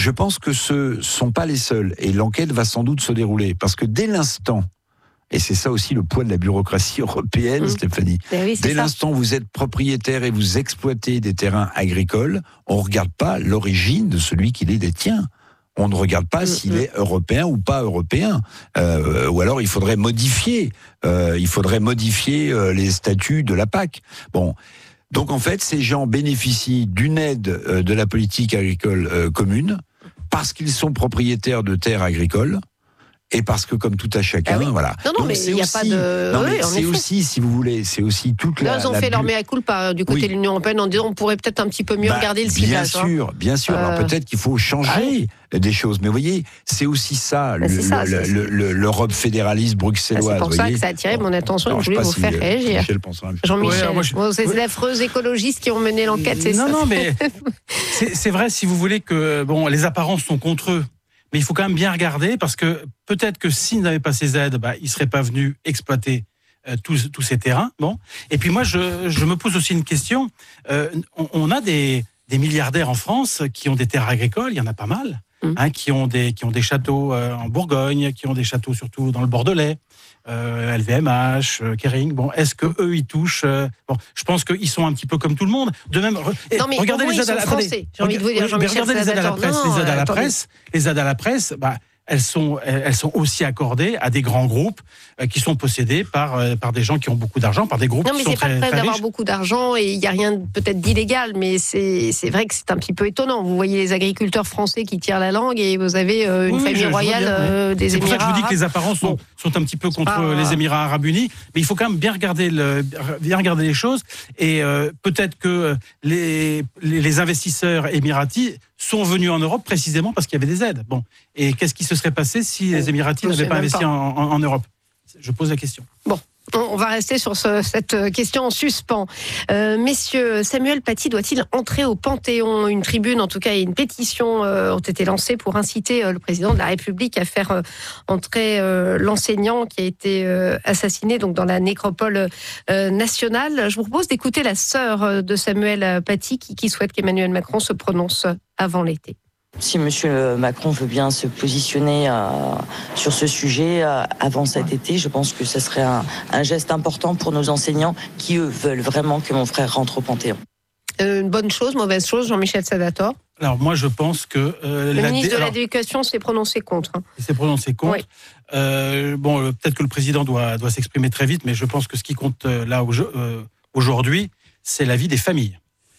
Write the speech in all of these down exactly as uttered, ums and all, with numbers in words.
je pense que ce ne sont pas les seuls, et l'enquête va sans doute se dérouler, parce que dès l'instant, et c'est ça aussi le poids de la bureaucratie européenne, mmh. Stéphanie, oui, dès ça. l'instant où vous êtes propriétaire et vous exploitez des terrains agricoles, on ne regarde pas l'origine de celui qui les détient. On ne regarde pas mmh. s'il est européen ou pas européen. Euh, ou alors il faudrait modifier, euh, il faudrait modifier euh, les statuts de la P A C. Bon. Donc en fait, ces gens bénéficient d'une aide euh, de la politique agricole euh, commune parce qu'ils sont propriétaires de terres agricoles et parce que comme tout à chacun, ah oui. voilà. Non, non, donc, mais il n'y a pas de. Non, oui, mais c'est aussi, si vous voulez, c'est aussi toute la. Là, ils ont la fait bu... leur mea culpa du côté oui. de l'Union européenne en disant on pourrait peut-être un petit peu mieux bah, regarder le ciblage. Bien sûr, hein. bien sûr. Alors euh... peut-être qu'il faut changer ah, des choses. Mais vous voyez, c'est aussi ça, bah, le, ça le, le, le, l'Europe fédéraliste bruxelloise. Bah, c'est pour vous ça voyez que ça a attiré mon attention. Alors, je voulais vous si faire réagir. Jean-Michel, ouais, moi, je... bon, c'est ouais. les affreux écologistes qui ont mené l'enquête, c'est non, ça. Non, non, mais c'est, c'est vrai, si vous voulez, que bon, les apparences sont contre eux. Mais il faut quand même bien regarder, parce que peut-être que s'ils n'avaient pas ces aides, bah, ils ne seraient pas venus exploiter euh, tous, tous ces terrains. Bon. Et puis moi, je, je me pose aussi une question. Euh, on, on a des, des milliardaires en France qui ont des terres agricoles, il y en a pas mal, mmh. hein, qui, ont des, qui ont des châteaux euh, en Bourgogne, qui ont des châteaux surtout dans le Bordelais. Euh, L V M H, euh, Kering, bon, est-ce que eux ils touchent euh, bon, je pense qu'ils sont un petit peu comme tout le monde. De même, re, non, mais regardez les aides à la presse. J'ai envie de vous dire, Jean-Michel, regardez les aides à la presse, non, les aides à la attendez. presse, les aides à la presse, bah, elles sont, elles sont aussi accordées à des grands groupes euh, qui sont possédés par, euh, par des gens qui ont beaucoup d'argent, par des groupes non, qui sont très, Non, mais c'est pas le fait d'avoir riches. beaucoup d'argent et il n'y a rien peut-être d'illégal, mais c'est, c'est vrai que c'est un petit peu étonnant. Vous voyez les agriculteurs français qui tirent la langue et vous avez euh, une oui, famille je, royale je bien, euh, des c'est Émirats. C'est pour ça que je vous dis arabes. que les apparences sont, sont un petit peu contre ah, les Émirats arabes unis, mais il faut quand même bien regarder, le, bien regarder les choses et euh, peut-être que les, les, les investisseurs émiratis sont venus en Europe précisément parce qu'il y avait des aides. Bon, et qu'est-ce qui se serait passé si les Émiratis n'avaient pas investi pas. En, en, en Europe ? Je pose la question. Bon. On va rester sur ce, cette question en suspens. Euh, messieurs, Samuel Paty doit-il entrer au Panthéon ? Une tribune, en tout cas, et une pétition euh, ont été lancées pour inciter euh, le président de la République à faire euh, entrer euh, l'enseignant qui a été euh, assassiné donc dans la nécropole euh, nationale. Je vous propose d'écouter la sœur de Samuel Paty qui, qui souhaite qu'Emmanuel Macron se prononce avant l'été. Si M. Macron veut bien se positionner euh, sur ce sujet euh, avant cet été, je pense que ce serait un, un geste important pour nos enseignants qui, eux, veulent vraiment que mon frère rentre au Panthéon. Euh, une bonne chose, mauvaise chose, Jean-Michel Sadator ? Alors moi, je pense que... Euh, le la ministre dé... de l'Éducation s'est prononcé contre. Hein. Il s'est prononcé contre. Oui. Euh, bon, euh, peut-être que le président doit, doit s'exprimer très vite, mais je pense que ce qui compte euh, là euh, aujourd'hui, c'est la vie des familles.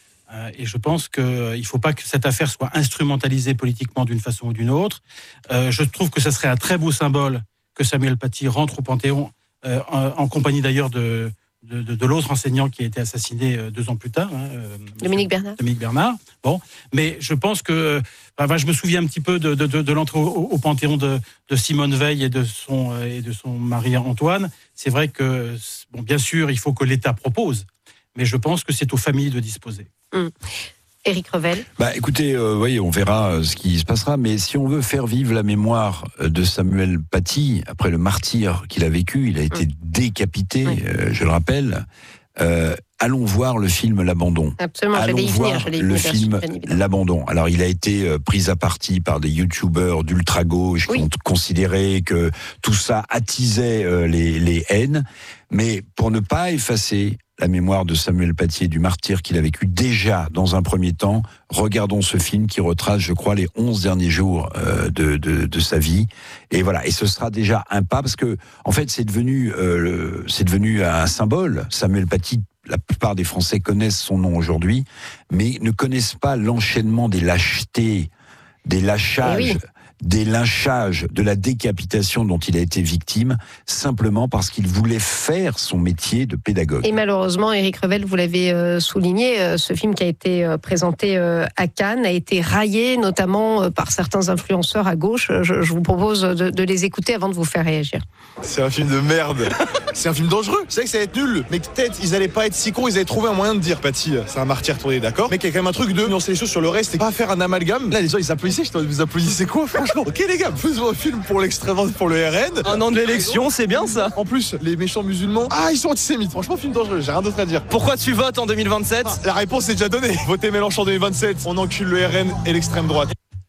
Et je pense qu'il ne faut pas que cette affaire soit instrumentalisée politiquement d'une façon ou d'une autre. Euh, je trouve que ce serait un très beau symbole que Samuel Paty rentre au Panthéon, euh, en, en compagnie d'ailleurs de, de, de, de l'autre enseignant qui a été assassiné deux ans plus tard. Hein, Dominique Bernard. Dominique Bernard. Bon, mais je pense que... Enfin, je me souviens un petit peu de, de, de, de l'entrée au, au Panthéon de, de Simone Veil et de, son, et de son mari Antoine. C'est vrai que, bon, bien sûr, il faut que l'État propose, mais je pense que c'est aux familles de disposer. Hum. Éric Revel. Bah, écoutez, euh, oui, on verra euh, ce qui se passera, mais si on veut faire vivre la mémoire de Samuel Paty, après le martyre qu'il a vécu, il a été hum. décapité, oui. euh, je le rappelle, euh, allons voir le film L'Abandon. Absolument, allons j'allais y venir, voir j'allais y le venir, film L'Abandon. Alors, il a été euh, pris à partie par des youtubeurs d'ultra-gauche oui. qui ont considéré que tout ça attisait euh, les, les haines, mais pour ne pas effacer la mémoire de Samuel Paty et du martyre qu'il a vécu déjà dans un premier temps, regardons ce film qui retrace, je crois, les onze derniers jours euh, de, de, de sa vie. Et voilà, et ce sera déjà un pas, parce que en fait, c'est devenu, euh, c'est devenu un symbole. Samuel Paty, la plupart des Français connaissent son nom aujourd'hui, mais ne connaissent pas l'enchaînement des lâchetés, des lâchages. Oui. des lynchages, de la décapitation dont il a été victime, simplement parce qu'il voulait faire son métier de pédagogue. Et malheureusement, Éric Revel, vous l'avez euh, souligné, euh, ce film qui a été euh, présenté euh, à Cannes a été raillé, notamment euh, par certains influenceurs à gauche. Je, je vous propose de, de les écouter avant de vous faire réagir. C'est un film de merde. C'est un film dangereux. Je sais que ça va être nul, mais peut-être ils allaient pas être si cons, ils allaient trouver un moyen de dire Paty, c'est un martyr tourné, d'accord, mais qu'il y a quand même un truc de nuancer les choses sur le reste et pas faire un amalgame. Là, les gens ils applaudissaient, je vous applaudissez quoi, franchement? Ok les gars, faisons un film pour l'extrême droite, pour le R N. Un an de l'élection, c'est bien ça. En plus, les méchants musulmans, ah ils sont antisémites. Franchement, film dangereux, j'ai rien d'autre à dire. Pourquoi tu votes en deux mille vingt-sept? Ah, la réponse est déjà donnée. Votez Mélenchon en deux mille vingt-sept, on encule le R N et l'extrême droite.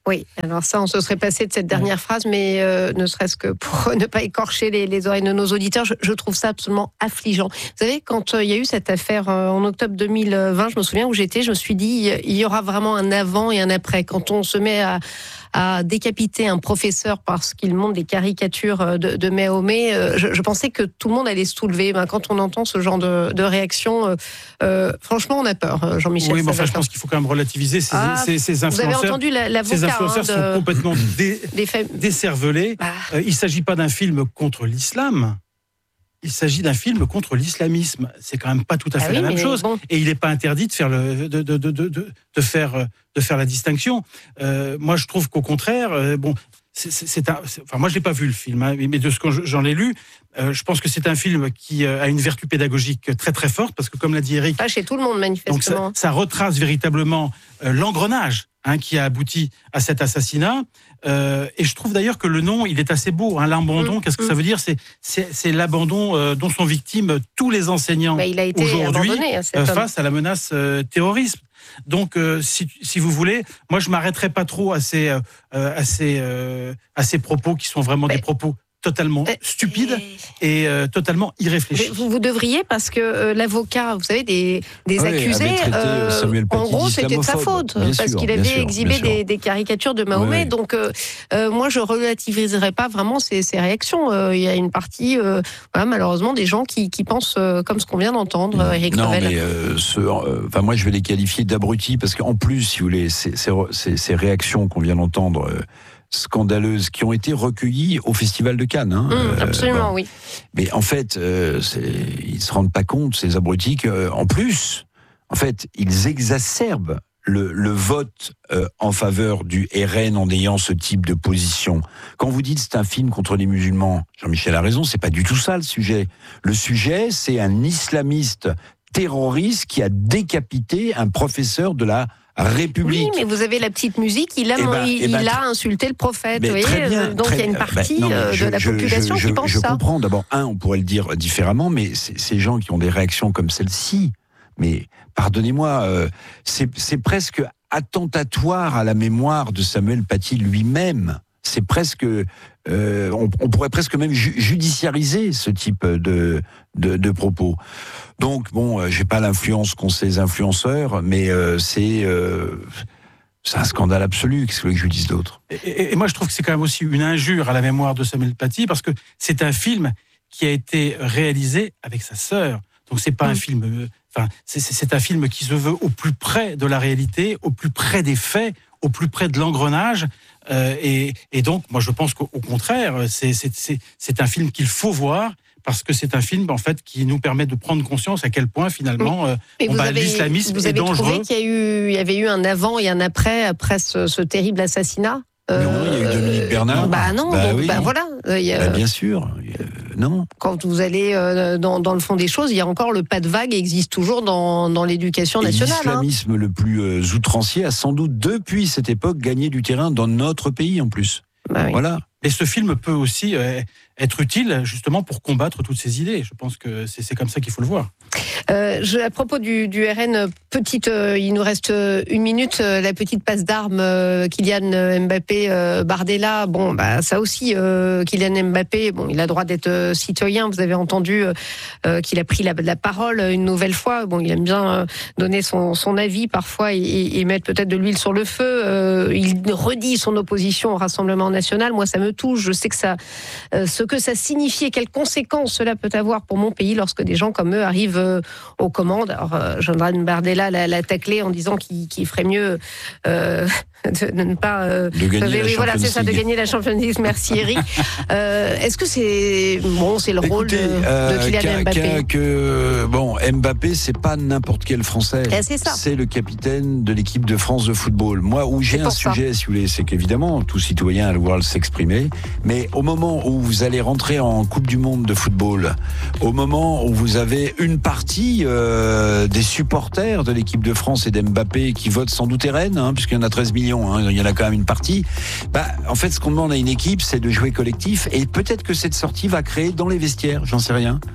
Oui, alors ça, on se serait passé de cette dernière phrase, mais euh, ne serait-ce que pour ne pas écorcher les, les oreilles de nos auditeurs, je, je trouve ça absolument affligeant. Vous savez, quand euh, il y a eu cette affaire euh, en octobre deux mille vingt, je me souviens où j'étais, je me suis dit, il y aura vraiment un avant et un après. Quand on se met à, à décapiter un professeur parce qu'il montre des caricatures de, de Mahomet, euh, je, je pensais que tout le monde allait se soulever. Ben, quand on entend ce genre de, de réaction, euh, euh, franchement, on a peur, Jean-Michel. Oui, mais enfin, je pense qu'il faut quand même relativiser ces, ah, ces, ces influenceurs. Vous avez entendu la, l'avocat. Ces influenceurs hein, de... sont complètement dé, décervelés. Ah. Euh, il ne s'agit pas d'un film contre l'islam. Il s'agit d'un film contre l'islamisme. C'est quand même pas tout à fait ah oui, la même chose. Bon. Et il n'est pas interdit de faire le, de, de, de, de, de faire, de faire la distinction. Euh, moi, je trouve qu'au contraire, euh, bon, c'est, c'est, c'est un, c'est, enfin, moi, je l'ai pas vu le film, hein, mais de ce que j'en ai lu, euh, je pense que c'est un film qui a une vertu pédagogique très très forte parce que, comme l'a dit Eric, pas chez tout le monde manifestement. Donc ça, ça retrace véritablement euh, l'engrenage hein, qui a abouti à cet assassinat. Euh, et je trouve d'ailleurs que le nom, il est assez beau. Hein, l'abandon, mmh, qu'est-ce que mmh. ça veut dire ? C'est, c'est, c'est l'abandon euh, dont sont victimes tous les enseignants bah, il a été aujourd'hui hein, euh, face à la menace euh, terrorisme. Donc, euh, si, si vous voulez, moi, je m'arrêterai pas trop à ces, euh, à ces, euh, à ces propos qui sont vraiment bah, des propos totalement euh, stupide et euh, totalement irréfléchi. Vous, vous devriez, parce que euh, l'avocat, vous savez, des, des oui, accusés, euh, en gros, c'était de sa faute, bien parce sûr, qu'il avait sûr, exhibé des, des caricatures de Mahomet. Oui, oui. Donc, euh, euh, moi, je relativiserais pas vraiment ces, ces réactions. Il euh, y a une partie, euh, voilà, malheureusement, des gens qui, qui pensent euh, comme ce qu'on vient d'entendre, euh, Éric Non, Revel. mais euh, ce, euh, enfin, moi, je vais les qualifier d'abrutis, parce qu'en plus, si vous voulez, ces, ces, ces, ces réactions qu'on vient d'entendre, euh, scandaleuses qui ont été recueillies au Festival de Cannes. Hein. Mmh, absolument, euh, bon. oui. Mais en fait, euh, c'est, ils se rendent pas compte, ces abrutis, qu'en plus, en fait, ils exacerbent le, le vote euh, en faveur du R N en ayant ce type de position. Quand vous dites c'est un film contre les musulmans, Jean-Michel a raison, c'est pas du tout ça le sujet. Le sujet, c'est un islamiste terroriste qui a décapité un professeur de la République. Oui, mais vous avez la petite musique, il a, eh ben, il, eh ben, il a insulté le prophète. Vous voyez, bien, donc il y a une partie ben, non, je, de la je, population je, je, qui pense je ça. Je comprends. D'abord, un, on pourrait le dire différemment, mais c'est, ces gens qui ont des réactions comme celle-ci, mais pardonnez-moi, euh, c'est, c'est presque attentatoire à la mémoire de Samuel Paty lui-même. C'est presque, euh, on, on pourrait presque même ju- judiciariser ce type de, de, de propos. Donc bon, euh, j'ai pas l'influence qu'ont ces influenceurs, mais euh, c'est euh, c'est un scandale absolu. Qu'est-ce que je lui dise d'autre ? et, et, et moi, je trouve que c'est quand même aussi une injure à la mémoire de Samuel Paty, parce que c'est un film qui a été réalisé avec sa sœur. Donc c'est pas mmh. un film. Euh, enfin, c'est, c'est un film qui se veut au plus près de la réalité, au plus près des faits, au plus près de l'engrenage. Euh, et, et donc, moi, je pense qu'au contraire, c'est, c'est, c'est, c'est un film qu'il faut voir, parce que c'est un film, en fait, qui nous permet de prendre conscience à quel point, finalement, euh, on, bah, avez, l'islamisme est dangereux. Vous avez trouvé qu'il y, a eu, il y avait eu un avant et un après, après ce, ce terrible assassinat ? Euh, non, il y a eu Dominique Bernard. Bah non, bah, donc, oui. bah voilà. Euh, y a, bah, bien sûr, euh, non. Quand vous allez euh, dans, dans le fond des choses, il y a encore le pas de vague existe toujours dans, dans l'éducation nationale. Et l'islamisme hein. le plus euh, outrancier a sans doute depuis cette époque gagné du terrain dans notre pays en plus. Bah oui. Voilà. Et ce film peut aussi euh, être utile justement pour combattre toutes ces idées. Je pense que c'est, c'est comme ça qu'il faut le voir. Euh, je, à propos du, du R N, petite, euh, il nous reste une minute, euh, la petite passe d'armes, euh, Kylian Mbappé, euh, Bardella, bon, bah ça aussi, euh, Kylian Mbappé, bon, il a droit d'être euh, citoyen. Vous avez entendu euh, qu'il a pris la, la parole une nouvelle fois. Bon, il aime bien euh, donner son, son avis parfois et, et, et mettre peut-être de l'huile sur le feu. Euh, il redit son opposition au Rassemblement national. Moi, ça me touche. Je sais que ça, euh, ce que ça signifie et quelles conséquences cela peut avoir pour mon pays lorsque des gens comme eux arrivent euh, aux commandes. Alors, euh, Jordan Bardella l'a, l'a taclé en disant qu'il, qu'il ferait mieux euh, de, de ne pas... Euh, de gagner la oui, voilà, c'est ça, de League. gagner la Champions League. Merci, Eric. euh, est-ce que c'est... Bon, c'est le Écoutez, rôle de, euh, de Kylian qu'a, Mbappé qu'a, que, Bon, Mbappé, c'est pas n'importe quel Français. Et c'est ça. C'est le capitaine de l'équipe de France de football. Moi, où j'ai c'est un sujet, ça. Si vous voulez, c'est qu'évidemment, tout citoyen a le droit de s'exprimer, mais au moment où vous allez rentrer en Coupe du Monde de football, au moment où vous avez une partie euh, des supporters de l'équipe de France et d'Mbappé qui votent sans doute R N, hein, puisqu'il y en a treize millions, hein, il y en a quand même une partie, bah, en fait, ce qu'on demande à une équipe, c'est de jouer collectif, et peut-être que cette sortie va créer dans les vestiaires, j'en sais rien,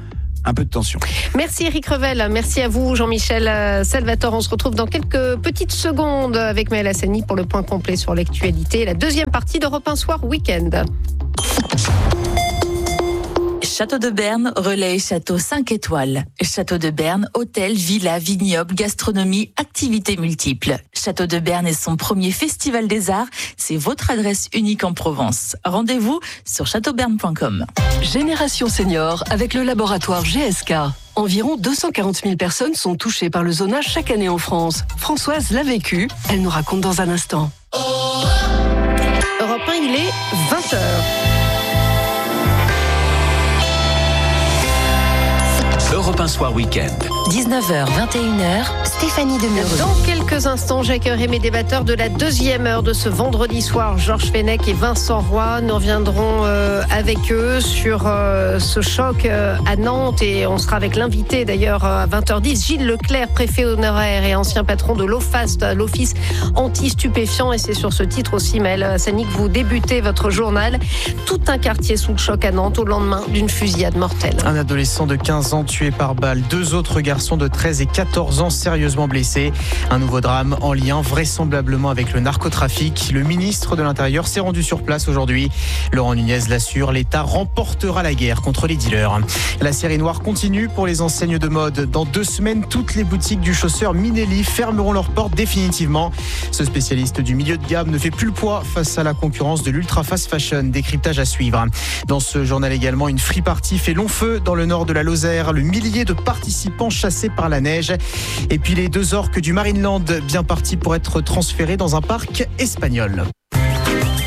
un peu de tension. Merci Eric Revel, merci à vous Jean-Michel Salvatore. On se retrouve dans quelques petites secondes avec Maëlle Hassani pour le point complet sur l'actualité. La deuxième partie d'Europe un Soir Week-end. Château de Berne, relais château cinq étoiles. Château de Berne, hôtel, villa, vignoble, gastronomie, activités multiples. Château de Berne est son premier festival des arts. C'est votre adresse unique en Provence. Rendez-vous sur château berne point com. Génération Senior avec le laboratoire G S K. Environ deux cent quarante mille personnes sont touchées par le zonage chaque année en France. Françoise l'a vécu. Elle nous raconte dans un instant. Europe un, il est vingt heures. Europe un Soir Week-end. dix-neuf heures, vingt et une heures, Stéphanie Demereux. Dans quelques instants, j'accueillerai mes débatteurs de la deuxième heure de ce vendredi soir, Georges Fenech et Vincent Roy. Nous reviendrons euh, avec eux sur euh, ce choc euh, à Nantes et on sera avec l'invité d'ailleurs à vingt heures dix, Gilles Leclerc, préfet honoraire et ancien patron de l'OFAST, l'Office anti-stupéfiants. Et c'est sur ce titre aussi, Maëlle Hassani, que vous débutez votre journal. Tout un quartier sous le choc à Nantes au lendemain d'une fusillade mortelle. Un adolescent de quinze ans tué par balle, deux autres garçons de treize et quatorze ans sérieusement blessés. Un nouveau drame en lien vraisemblablement avec le narcotrafic. Le ministre de l'Intérieur s'est rendu sur place aujourd'hui. Laurent Nunez l'assure, l'État remportera la guerre contre les dealers. La série noire continue pour les enseignes de mode. Dans deux semaines, toutes les boutiques du chausseur Minelli fermeront leurs portes définitivement. Ce spécialiste du milieu de gamme ne fait plus le poids face à la concurrence de l'ultra fast fashion. Décryptage à suivre. Dans ce journal également, une free party fait long feu dans le nord de la Lozère. Le millier de participants chassés par la neige. Et puis les deux orques du Marineland bien partis pour être transférés dans un parc espagnol.